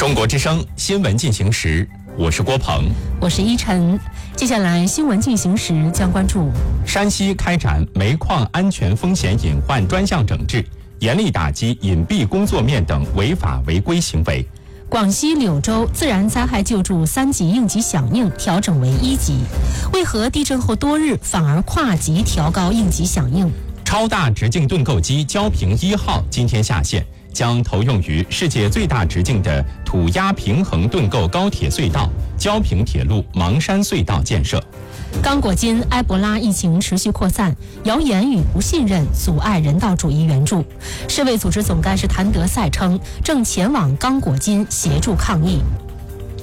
中国之声新闻进行时，我是郭鹏， 我是依晨。接下来新闻进行时将关注： 山西开展煤矿安全风险隐患专项整治，严厉打击隐蔽工作面等违法违规行为。 广西柳州自然灾害救助3级应急响应调整为1级，为何地震后多日反而跨级调高应急响应？ 超大直径盾构机焦平1号今天下线，将投用于世界最大直径的土压平衡盾构高铁隧道焦平铁路芒山隧道建设。 刚果金埃博拉疫情持续扩散，谣言与不信任阻碍人道主义援助。世卫组织总干事谭德赛称，正前往刚果金协助抗疫。